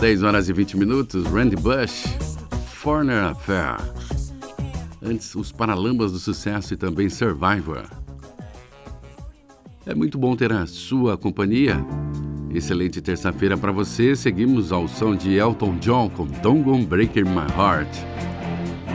10 horas e 20 minutos, Randy Bush, Foreigner Affair. Antes, os Paralamas do Sucesso e também Survivor. É muito bom ter a sua companhia. Excelente terça-feira para você. Seguimos ao som de Elton John com Don't Go Breaking My Heart.